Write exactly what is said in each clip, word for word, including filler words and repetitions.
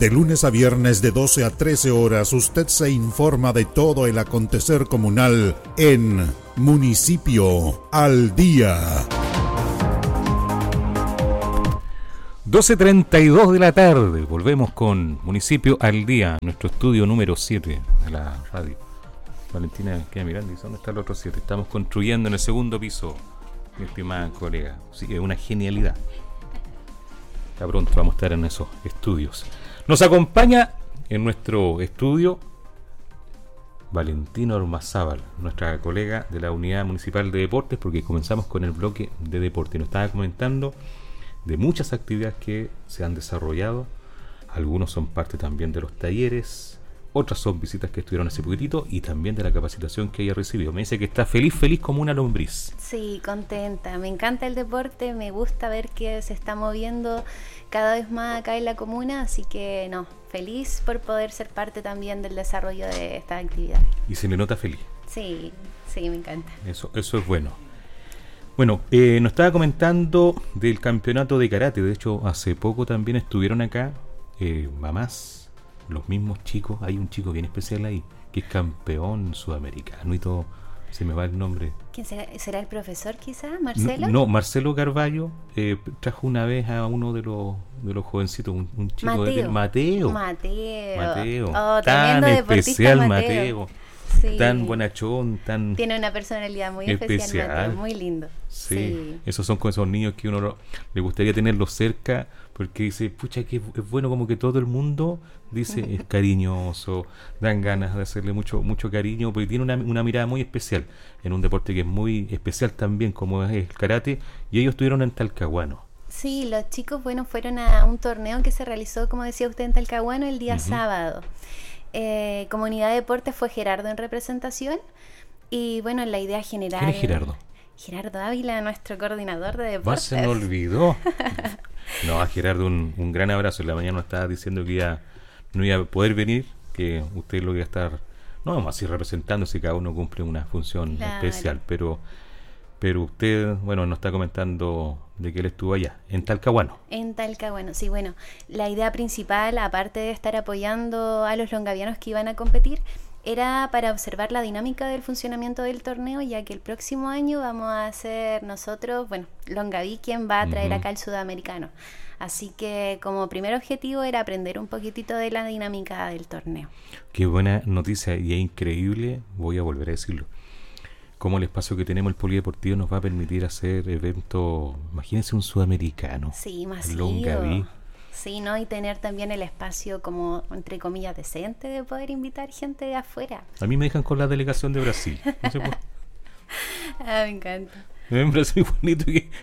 De lunes a viernes de doce a trece horas, usted se informa de todo el acontecer comunal en Municipio al Día. doce treinta y dos de la tarde, volvemos con Municipio al Día, nuestro estudio número siete de la radio. Valentina queda mirando y dice, ¿dónde está el otro siete? Estamos construyendo en el segundo piso, mi estimada colega. Sí, es una genialidad. Ya pronto vamos a estar en esos estudios. Nos acompaña en nuestro estudio Valentina Ormazábal, nuestra colega de la Unidad Municipal de Deportes, porque comenzamos con el bloque de deporte. Nos estaba comentando de muchas actividades que se han desarrollado. Algunos son parte también de los talleres, otras son visitas que estuvieron hace poquitito y también de la capacitación que ella recibió. Me dice que está feliz, feliz como una lombriz. Sí, contenta. Me encanta el deporte, me gusta ver que se está moviendo cada vez más acá en la comuna, así que no, feliz por poder ser parte también del desarrollo de esta actividad. Y se le nota feliz. Sí, sí, me encanta. Eso, eso es bueno. Bueno, eh, nos estaba comentando del campeonato de karate. De hecho, hace poco también estuvieron acá eh, mamás, los mismos chicos. Hay un chico bien especial ahí, que es campeón sudamericano y todo. Se me va el nombre. ¿Quién será? ¿Será el profesor quizás? ¿Marcelo? No, no Marcelo Carballo eh, trajo una vez a uno de los de los jovencitos, un, un chico Mateo. de Mateo. Mateo. Mateo. Oh, tan especial Mateo. Mateo. Sí. Tan bonachón, tan... Tiene una personalidad muy especial, especial. Mateo, muy lindo. Sí. sí, esos son con esos niños que uno lo, le gustaría tenerlos cerca, porque dice, pucha, que es bueno como que todo el mundo dice, es cariñoso, dan ganas de hacerle mucho mucho cariño, porque tiene una, una mirada muy especial en un deporte que es muy especial también, como es el karate, y ellos estuvieron en Talcahuano. Sí, los chicos, bueno, fueron a un torneo que se realizó, como decía usted, en Talcahuano el día uh-huh. sábado. Eh, Comunidad de Deportes fue Gerardo en representación y bueno, la idea general... ¿Quién es Gerardo? Gerardo Ávila, nuestro coordinador de deportes. Más se me olvidó. No, a Gerardo un, un gran abrazo. En la mañana nos estaba diciendo que ya no iba a poder venir, que usted lo iba a estar, no vamos así representando si cada uno cumple una función claro. especial, pero pero usted, bueno, nos está comentando de que él estuvo allá, en Talcahuano. En Talcahuano, sí, bueno, la idea principal, aparte de estar apoyando a los longavianos que iban a competir, era para observar la dinámica del funcionamiento del torneo, ya que el próximo año vamos a ser nosotros, bueno, Longaví quien va a traer uh-huh. acá el sudamericano. Así que como primer objetivo era aprender un poquitito de la dinámica del torneo. Qué buena noticia y es increíble, voy a volver a decirlo, cómo el espacio que tenemos el polideportivo nos va a permitir hacer eventos, imagínense un sudamericano. Sí, masivo. Longaví. Sí, ¿no? Y tener también el espacio como, entre comillas, decente de poder invitar gente de afuera. A mí me dejan con la delegación de Brasil. No sé por... Ah, me encanta. Me parece muy bonito que...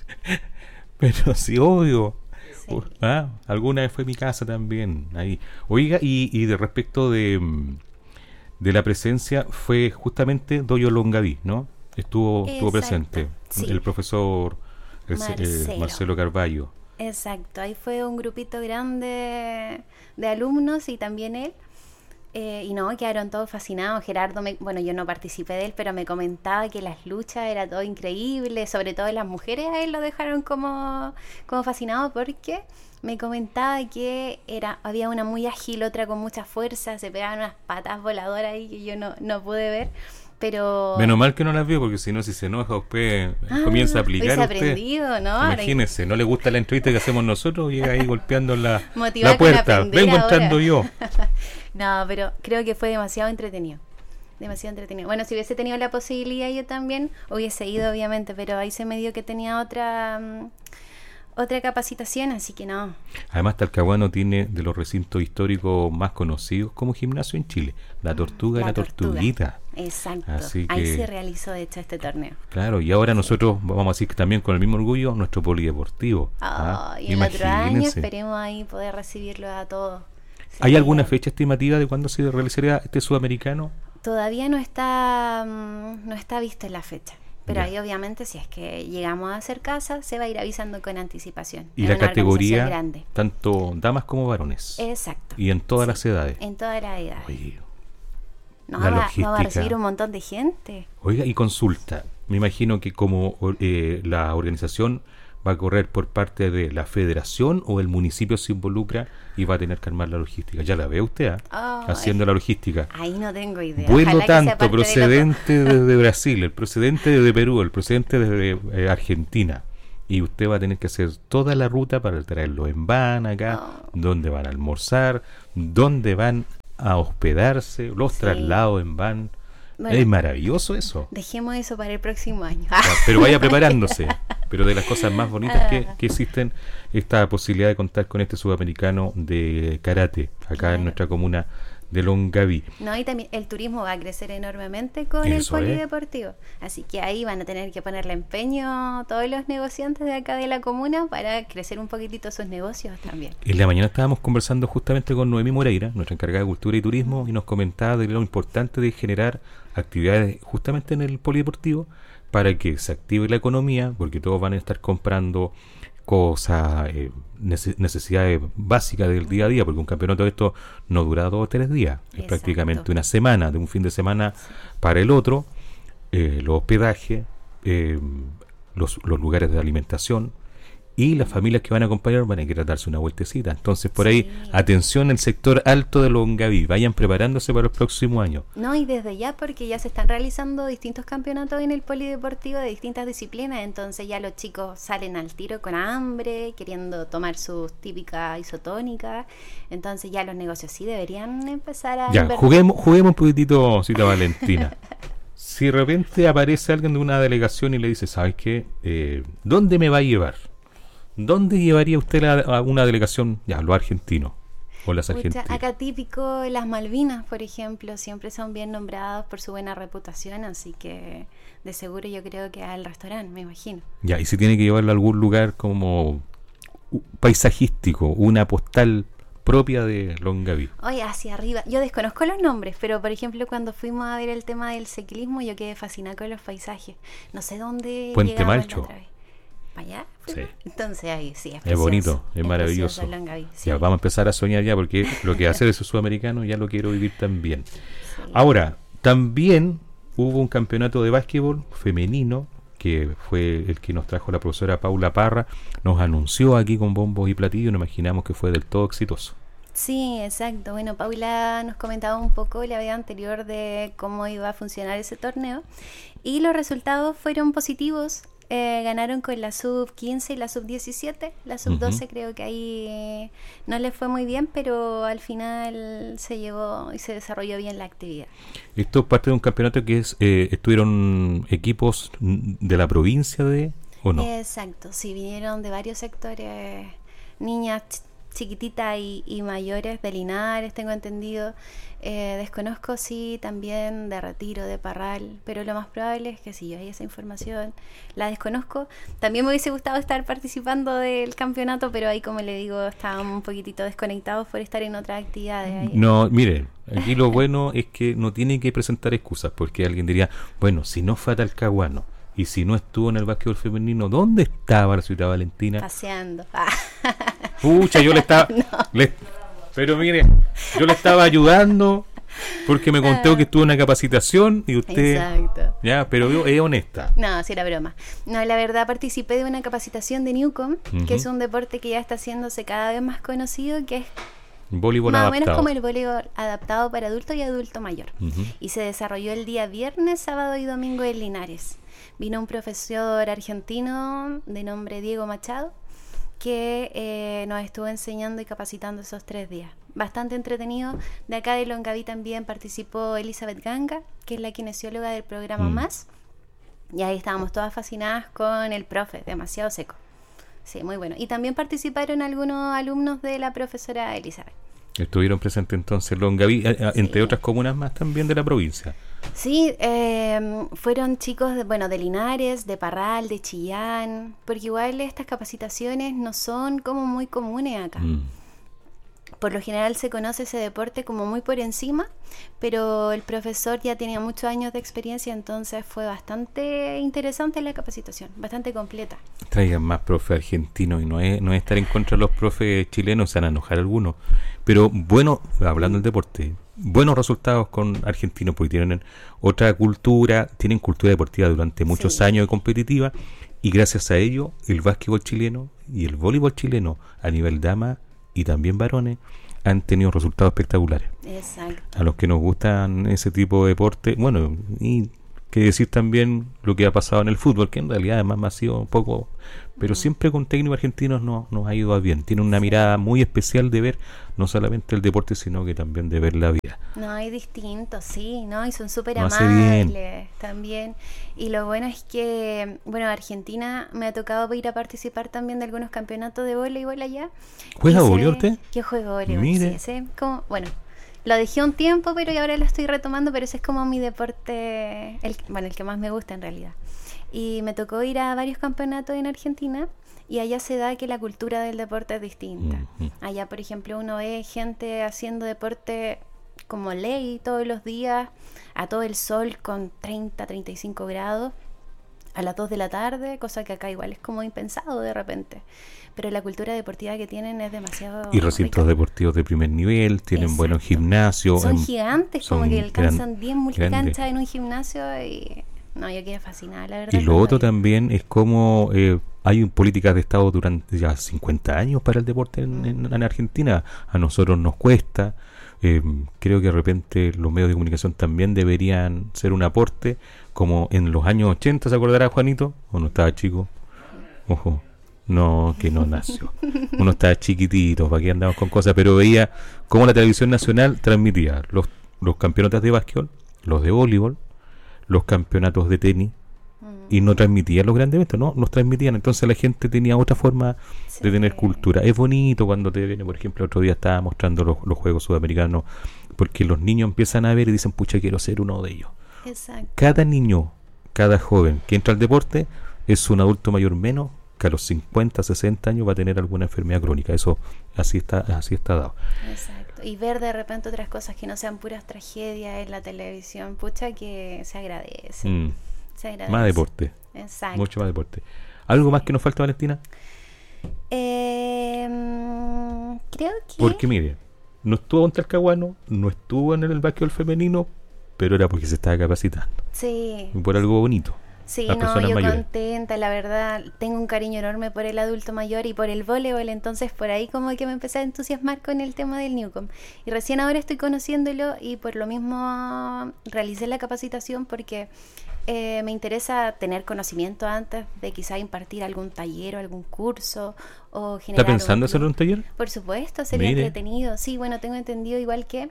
Pero sí, obvio. Sí. Ah, alguna vez fue mi casa también. Ahí. Oiga, y, y de respecto de, de la presencia, fue justamente Doyo Longaví, ¿no? Estuvo, estuvo presente. Sí. El profesor el, Marcelo. Eh, Marcelo Carballo. Exacto, ahí fue un grupito grande de alumnos y también él, eh, y no, quedaron todos fascinados. Gerardo, me, bueno, yo no participé de él, pero me comentaba que las luchas era todo increíble, sobre todo las mujeres a él lo dejaron como, como fascinado, porque me comentaba que era había una muy ágil, otra con mucha fuerza, se pegaban unas patas voladoras ahí que yo no, no pude ver. Pero... Menos mal que no las vio, porque si no, si se enoja usted ah, comienza a aplicar usted. Aprendido, ¿no? Imagínese, no le gusta la entrevista que hacemos nosotros, llega ahí golpeando la, la puerta, vengo ahora. Entrando yo. No, pero creo que fue demasiado entretenido, demasiado entretenido. Bueno, si hubiese tenido la posibilidad yo también hubiese ido, obviamente, pero ahí se me dio que tenía otra... Um, otra capacitación, así que no. Además, Talcahuano tiene de los recintos históricos más conocidos como gimnasio en Chile, la Tortuga y la, la Tortuguita. Exacto, así ahí que, se realizó de hecho este torneo. Claro, y ahora sí. nosotros vamos a decir que también con el mismo orgullo nuestro polideportivo. Oh, ¿ah? Y el otro año esperemos ahí poder recibirlo a todos. ¿Hay alguna fecha estimativa de cuándo se realizaría este sudamericano? Todavía no está, no está visto en la fecha. Pero ya. Ahí obviamente si es que llegamos a hacer casa se va a ir avisando con anticipación. Y la categoría tanto damas como varones. Exacto. Y en todas sí, las edades. En todas las edades. Oye, no, va, va a recibir un montón de gente. Oiga, y consulta. Me imagino que como eh, la organización va a correr por parte de la federación o el municipio se involucra y va a tener que armar la logística. Ya la ve usted, ¿eh? Oh, haciendo la logística. Ahí no tengo idea. Vuelo Ojalá que sea tanto parte de procedente desde Brasil, el procedente desde Perú, el procedente desde eh, Argentina. Y usted va a tener que hacer toda la ruta para traerlo en van acá, Oh. dónde van a almorzar, dónde van a hospedarse, los Sí. traslados en van. Bueno, Es maravilloso eso. dejemos eso para el próximo año. Ya, pero vaya preparándose. Pero de las cosas más bonitas que, que existen, esta posibilidad de contar con este sudamericano de karate, acá Claro. en nuestra comuna de Longaví. No, y también el turismo va a crecer enormemente con Eso el es. polideportivo. Así que ahí van a tener que ponerle empeño todos los negociantes de acá de la comuna para crecer un poquitito sus negocios también. En la mañana estábamos conversando justamente con Noemí Moreira, nuestra encargada de Cultura y Turismo, y nos comentaba de lo importante de generar actividades justamente en el polideportivo para que se active la economía, porque todos van a estar comprando cosas, eh, nece- necesidades básicas del día a día, porque un campeonato de esto no dura dos o tres días, es Exacto. prácticamente una semana, de un fin de semana para el otro, eh, los hospedajes, eh, los, los lugares de alimentación, y las familias que van a acompañar van a querer darse una vueltecita. Entonces, por ahí, Sí. atención el sector alto de Longaví, vayan preparándose para el próximo año. No, y desde ya porque ya se están realizando distintos campeonatos en el polideportivo de distintas disciplinas, entonces ya los chicos salen al tiro con hambre, queriendo tomar sus típicas isotónicas, entonces ya los negocios sí deberían empezar a Ya, invertir. juguemos, juguemos un poquitito, Cita Valentina. Si de repente aparece alguien de una delegación y le dice, ¿sabes qué? Eh, ¿Dónde me va a llevar? ¿Dónde llevaría usted la- a una delegación? Ya, los argentinos o las Pucha, argentinas. acá típico las Malvinas, por ejemplo, siempre son bien nombrados por su buena reputación, así que de seguro yo creo que al restaurante, me imagino. Ya, y si tiene que llevarlo a algún lugar como u- paisajístico, una postal propia de Longaví. Oye, hacia arriba, yo desconozco los nombres, pero por ejemplo cuando fuimos a ver el tema del ciclismo yo quedé fascinada con los paisajes. No sé dónde Puente llegamos la Malcho. otra vez. ¿Para allá? Sí. Entonces ahí sí, es, Es precioso, bonito, es maravilloso. precioso Longaví, sí. Ya, vamos a empezar a soñar ya, porque lo que hace ese sudamericano ya lo quiero vivir también. Sí. Ahora, también hubo un campeonato de básquetbol femenino, que fue el que nos trajo la profesora Paula Parra, nos anunció aquí con bombos y platillos, nos imaginamos que fue del todo exitoso. Sí, exacto. Bueno, Paula nos comentaba un poco la vez anterior de cómo iba a funcionar ese torneo y los resultados fueron positivos. Eh, ganaron con la sub quince y la sub diecisiete. La sub doce Ujú. creo que ahí eh, no les fue muy bien, pero al final se llevó y se desarrolló bien la actividad. Esto es parte de un campeonato que es eh, estuvieron equipos mm, de la provincia de, ¿o no? Exacto, sí, vinieron de varios sectores, niñas ch- chiquititas y, y mayores de Linares, tengo entendido. Eh, desconozco sí también de Retiro, de Parral, pero lo más probable es que si yo hay esa información, la desconozco. También me hubiese gustado estar participando del campeonato, pero ahí como le digo, estábamos un poquitito desconectados por estar en otras actividades. Ahí. No, mire, aquí lo bueno es que no tiene que presentar excusas, porque alguien diría, bueno, si no fue a Talcahuano y si no estuvo en el básquetbol femenino, ¿dónde estaba la Ciudad Valentina? Paseando. Ah. Pucha, yo le estaba... le- pero mire, yo le estaba ayudando porque me contó que estuvo en una capacitación y usted... Exacto. Ya, pero yo, es honesta. No, sí era broma. No, la verdad participé de una capacitación de Newcom, Ujú. que es un deporte que ya está haciéndose cada vez más conocido, que es Voleibol más o adaptado. menos como el voleibol adaptado para adulto y adulto mayor. Ujú. Y se desarrolló el día viernes, sábado y domingo en Linares. Vino un profesor argentino de nombre Diego Machado, que eh, nos estuvo enseñando y capacitando esos tres días. Bastante entretenido. De acá de Longaví también participó Elizabeth Ganga, que es la kinesióloga del programa Mm. Más. Y ahí estábamos todas fascinadas con el profe, demasiado seco. Sí, muy bueno. Y también participaron algunos alumnos de la profesora Elizabeth. Estuvieron presentes entonces Longaví, eh, eh, entre Sí. otras comunas más también de la provincia. Sí, eh, fueron chicos de, bueno, de Linares, de Parral, de Chillán, porque igual estas capacitaciones no son como muy comunes acá. Mm. Por lo general se conoce ese deporte como muy por encima, pero el profesor ya tenía muchos años de experiencia, entonces fue bastante interesante la capacitación, bastante completa. Traigan más profes argentinos y no es, no es estar en contra de los profes chilenos, se van a enojar algunos. Pero bueno, hablando del deporte, buenos resultados con argentinos porque tienen otra cultura, tienen cultura deportiva durante muchos Sí. años de competitiva Y gracias a ello, el básquetbol chileno y el voleibol chileno a nivel dama y también varones han tenido resultados espectaculares. Exacto. A los que nos gustan ese tipo de deporte, bueno, y que decir también lo que ha pasado en el fútbol, que en realidad además me ha sido un poco, pero uh-huh. siempre con técnicos argentinos no, nos ha ido bien. Tiene una sí. mirada muy especial de ver no solamente el deporte, sino que también de ver la vida. No, hay distintos, sí, ¿no? Y son súper no amables también. Y lo bueno es que, bueno, Argentina me ha tocado ir a participar también de algunos campeonatos de voleibol allá. ¿Juega voleibol usted? Yo juego voleibol, Mire. sí, sí, como, bueno... Lo dejé un tiempo, pero ahora lo estoy retomando, pero ese es como mi deporte, el, bueno, el que más me gusta en realidad. Y me tocó ir a varios campeonatos en Argentina y allá se da que la cultura del deporte es distinta. Uh-huh. Allá, por ejemplo, uno ve gente haciendo deporte como ley todos los días, a todo el sol con treinta, treinta y cinco grados, a las dos de la tarde, cosa que acá igual es como impensado de repente. Pero la cultura deportiva que tienen es demasiado y recintos rica. Deportivos de primer nivel, tienen Exacto. buenos gimnasios. Son en, gigantes, son como que alcanzan gran, diez multicanchas en un gimnasio y no, yo quedé fascinada, la verdad. Y lo otro también es como eh, hay políticas de Estado durante ya cincuenta años para el deporte en, en, en Argentina. A nosotros nos cuesta. Eh, creo que de repente los medios de comunicación también deberían ser un aporte, como en los años ochenta, ¿se acordará Juanito? ¿O no estaba chico? Ojo. No, que no nació. Uno estaba chiquitito, para que andamos con cosas, pero veía cómo la televisión nacional transmitía los, los campeonatos de básquetbol, los de voleibol, los campeonatos de tenis, y no transmitían los grandes eventos, no, los transmitían. Entonces la gente tenía otra forma sí. de tener cultura. Es bonito cuando te viene, por ejemplo, otro día estaba mostrando los, los Juegos Sudamericanos, porque los niños empiezan a ver y dicen, pucha, quiero ser uno de ellos. Exacto. Cada niño, cada joven que entra al deporte es un adulto mayor menos que a los cincuenta, sesenta años va a tener alguna enfermedad crónica. Eso así está así está dado. Exacto. Y ver de repente otras cosas que no sean puras tragedias en la televisión, pucha, que se agradece. Mm. Se agradece. Más deporte. Exacto. Mucho más deporte. ¿Algo más que nos falta, Valentina? Eh, creo que... Porque mire, no estuvo en Talcahuano, no estuvo en el básquetbol femenino, pero era porque se estaba capacitando. Sí. Y por algo bonito. Sí, no, yo mayores. Contenta, la verdad, tengo un cariño enorme por el adulto mayor y por el voleibol, entonces por ahí como que me empecé a entusiasmar con el tema del Newcom. Y recién ahora estoy conociéndolo y por lo mismo realicé la capacitación porque eh, me interesa tener conocimiento antes de quizá impartir algún taller o algún curso o generar... ¿Está pensando un hacer un taller? Por supuesto, sería Mire. entretenido. Sí, bueno, tengo entendido igual que...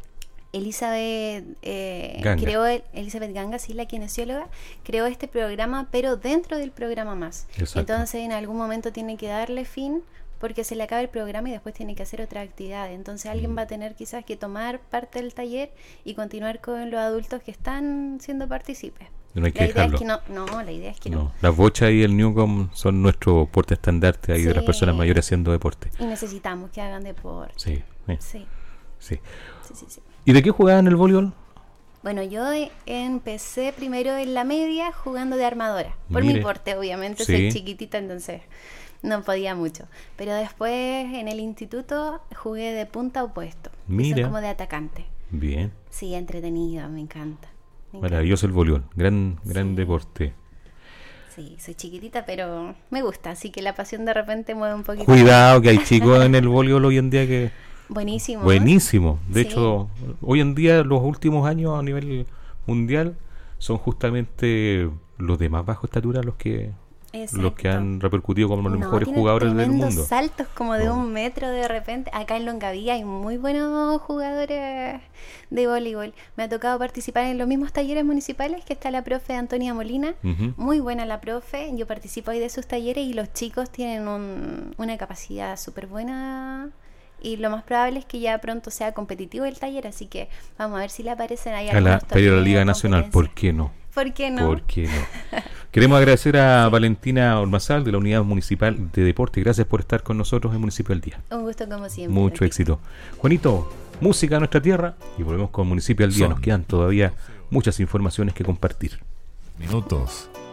Elizabeth eh, Ganga. creó el, Elizabeth Ganga, sí, la kinesióloga, creó este programa, pero dentro del programa más. Exacto. Entonces en algún momento tiene que darle fin porque se le acaba el programa y después tiene que hacer otra actividad. Entonces alguien Mm. va a tener quizás que tomar parte del taller y continuar con los adultos que están siendo partícipes. No hay que la idea dejarlo. es que no, no, la idea es que no. no. Las bochas y el Newcom son nuestro porte estandarte ahí Sí. de las personas mayores haciendo deporte. Y necesitamos que hagan deporte. Sí, sí. Sí, sí. sí, sí, sí. ¿Y de qué jugaban el voleibol? Bueno, yo eh, empecé primero en la media jugando de armadora. Por Mire. mi porte, obviamente, Sí. soy chiquitita, entonces no podía mucho. Pero después en el instituto jugué de punta opuesto. que Mira. son como de atacante. Bien, Sí, entretenido, me encanta. Me encanta. maravilloso el voleibol, gran gran Sí. deporte. Sí, soy chiquitita, pero me gusta, así que la pasión de repente mueve un poquito. Cuidado que hay chicos en el voleibol hoy en día que Buenísimo. ¿eh? buenísimo. De Sí. hecho, hoy en día los últimos años a nivel mundial son justamente los de más baja estatura los que Exacto. los que han repercutido como los No, mejores tienen jugadores del tremendos mundo. saltos como de No. un metro de repente. Acá en Longaví hay muy buenos jugadores de voleibol. Me ha tocado participar en los mismos talleres municipales que está la profe Antonia Molina. Ujú. Muy buena la profe. Yo participo ahí de sus talleres y los chicos tienen un- una capacidad súper buena. Y lo más probable es que ya pronto sea competitivo el taller, así que vamos a ver si le aparecen ahí A la, algunos para ir a la torneos, Liga Nacional, ¿por competencias. qué no? ¿Por qué no? ¿Por qué no? Queremos agradecer a Valentina Ormazal de la Unidad Municipal de Deporte. Gracias por estar con nosotros en Municipio al Día. Un gusto como siempre. Mucho Enrique. éxito. Juanito, música a nuestra tierra y volvemos con Municipio al Día. Son Nos quedan todavía muchas informaciones que compartir. Minutos